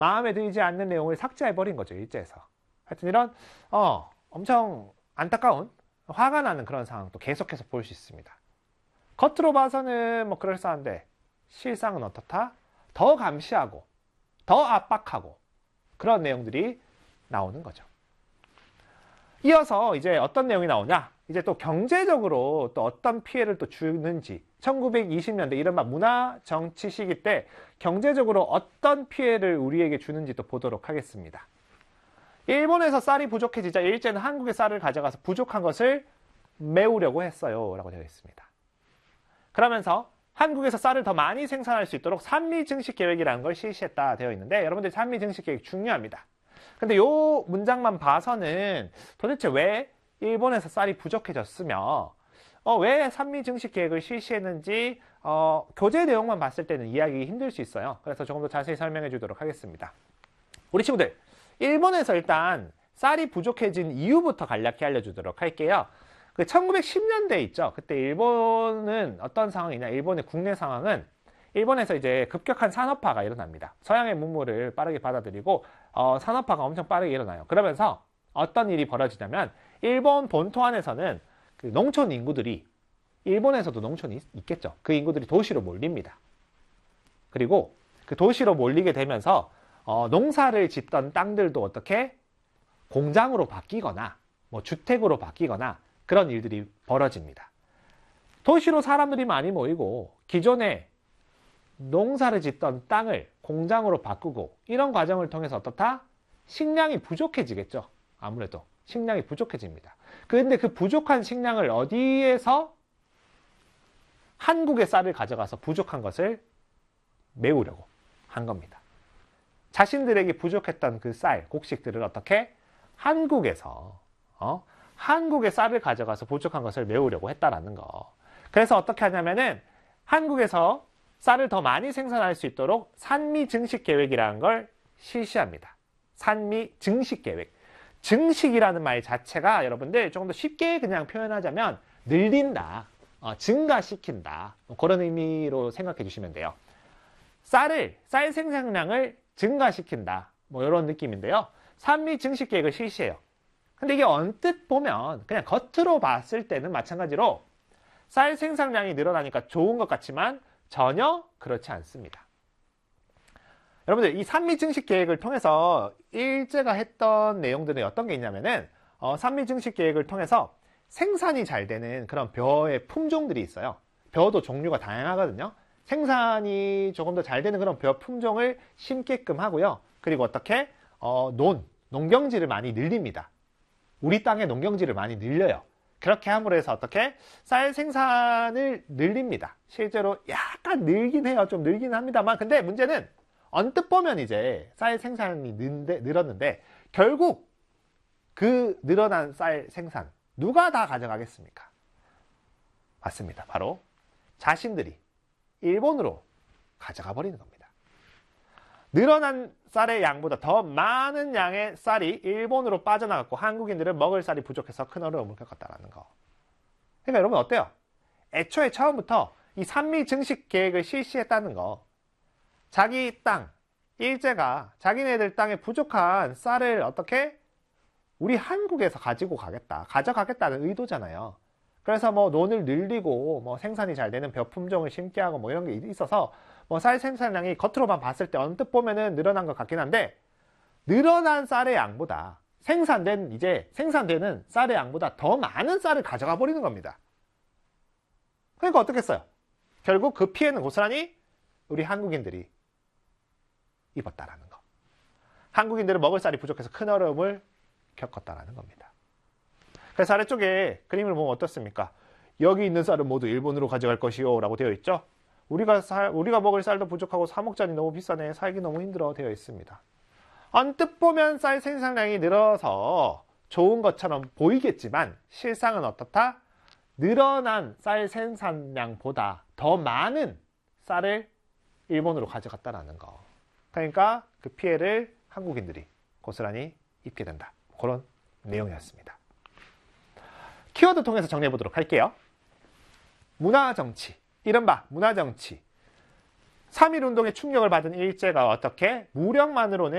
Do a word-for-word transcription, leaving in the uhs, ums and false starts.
마음에 들지 않는 내용을 삭제해버린 거죠, 일제에서. 하여튼 이런 어, 엄청 안타까운, 화가 나는 그런 상황도 계속해서 볼 수 있습니다. 겉으로 봐서는 뭐 그럴싸한데 실상은 어떻다? 더 감시하고 더 압박하고 그런 내용들이 나오는 거죠. 이어서 이제 어떤 내용이 나오냐? 이제 또 경제적으로 또 어떤 피해를 또 주는지, 천구백이십 년대 이른바 문화 정치 시기 때 경제적으로 어떤 피해를 우리에게 주는지 또 보도록 하겠습니다. 일본에서 쌀이 부족해지자 일제는 한국의 쌀을 가져가서 부족한 것을 메우려고 했어요 라고 되어 있습니다. 그러면서 한국에서 쌀을 더 많이 생산할 수 있도록 산미 증식 계획이라는 걸 실시했다 되어 있는데, 여러분들 산미 증식 계획 중요합니다. 근데 요 문장만 봐서는 도대체 왜 일본에서 쌀이 부족해졌으며 어, 왜 산미 증식 계획을 실시했는지 어, 교재 내용만 봤을 때는 이해하기 힘들 수 있어요. 그래서 조금 더 자세히 설명해 주도록 하겠습니다. 우리 친구들, 일본에서 일단 쌀이 부족해진 이유부터 간략히 알려주도록 할게요. 그 천구백십 년대 있죠. 그때 일본은 어떤 상황이냐, 일본의 국내 상황은 일본에서 이제 급격한 산업화가 일어납니다. 서양의 문물을 빠르게 받아들이고 어, 산업화가 엄청 빠르게 일어나요. 그러면서 어떤 일이 벌어지냐면 일본 본토 안에서는 그 농촌 인구들이, 일본에서도 농촌이 있겠죠. 그 인구들이 도시로 몰립니다. 그리고 그 도시로 몰리게 되면서 어, 농사를 짓던 땅들도 어떻게 공장으로 바뀌거나 뭐 주택으로 바뀌거나 그런 일들이 벌어집니다. 도시로 사람들이 많이 모이고 기존에 농사를 짓던 땅을 공장으로 바꾸고 이런 과정을 통해서 어떻다? 식량이 부족해지겠죠. 아무래도 식량이 부족해집니다. 그런데 그 부족한 식량을 어디에서 한국의 쌀을 가져가서 부족한 것을 메우려고 한 겁니다. 자신들에게 부족했던 그 쌀, 곡식들을 어떻게 한국에서 어? 한국의 쌀을 가져가서 부족한 것을 메우려고 했다라는 거. 그래서 어떻게 하냐면은 한국에서 쌀을 더 많이 생산할 수 있도록 산미 증식 계획이라는 걸 실시합니다. 산미 증식 계획. 증식이라는 말 자체가 여러분들 조금 더 쉽게 그냥 표현하자면 늘린다, 어, 증가시킨다, 그런 의미로 생각해 주시면 돼요. 쌀을, 쌀 생산량을 증가시킨다, 뭐 이런 느낌인데요. 산미 증식 계획을 실시해요. 근데 이게 언뜻 보면 그냥 겉으로 봤을 때는 마찬가지로 쌀 생산량이 늘어나니까 좋은 것 같지만 전혀 그렇지 않습니다. 여러분들, 이 산미 증식 계획을 통해서 일제가 했던 내용들은 어떤 게 있냐면은 어, 산미 증식 계획을 통해서 생산이 잘 되는 그런 벼의 품종들이 있어요. 벼도 종류가 다양하거든요. 생산이 조금 더 잘 되는 그런 벼 품종을 심게끔 하고요. 그리고 어떻게 어, 논, 농경지를 많이 늘립니다. 우리 땅에 농경지를 많이 늘려요. 그렇게 함으로 해서 어떻게 쌀 생산을 늘립니다. 실제로 약간 늘긴 해요. 좀 늘긴 합니다만, 근데 문제는 언뜻 보면 이제 쌀 생산이 늘었는데 결국 그 늘어난 쌀 생산 누가 다 가져가겠습니까? 맞습니다. 바로 자신들이 일본으로 가져가 버리는 겁니다. 늘어난 쌀의 양보다 더 많은 양의 쌀이 일본으로 빠져나갔고 한국인들은 먹을 쌀이 부족해서 큰 어려움을 겪었다는 거. 그러니까 여러분 어때요? 애초에 처음부터 이 산미 증식 계획을 실시했다는 거, 자기 땅, 일제가 자기네들 땅에 부족한 쌀을 어떻게 우리 한국에서 가지고 가겠다, 가져가겠다는 의도잖아요. 그래서 뭐 논을 늘리고 뭐 생산이 잘 되는 벼 품종을 심게 하고 뭐 이런 게 있어서 뭐 쌀 생산량이 겉으로만 봤을 때 언뜻 보면은 늘어난 것 같긴 한데, 늘어난 쌀의 양보다 생산된 이제 생산되는 쌀의 양보다 더 많은 쌀을 가져가 버리는 겁니다. 그러니까 어떻겠어요? 결국 그 피해는 고스란히 우리 한국인들이 입었다라는 거. 한국인들은 먹을 쌀이 부족해서 큰 어려움을 겪었다라는 겁니다. 그래서 아래쪽에 그림을 보면 어떻습니까? 여기 있는 쌀은 모두 일본으로 가져갈 것이요 라고 되어 있죠. 우리가 살, 우리가 먹을 쌀도 부족하고 사 목전이 너무 비싸네, 살기 너무 힘들어 되어 있습니다. 언뜻 보면 쌀 생산량이 늘어서 좋은 것처럼 보이겠지만 실상은 어떻다? 늘어난 쌀 생산량보다 더 많은 쌀을 일본으로 가져갔다라는 거. 그러니까 그 피해를 한국인들이 고스란히 입게 된다. 그런 내용이었습니다. 키워드 통해서 정리해 보도록 할게요. 문화정치, 이른바 문화정치. 삼일운동의 충격을 받은 일제가 어떻게 무력만으로는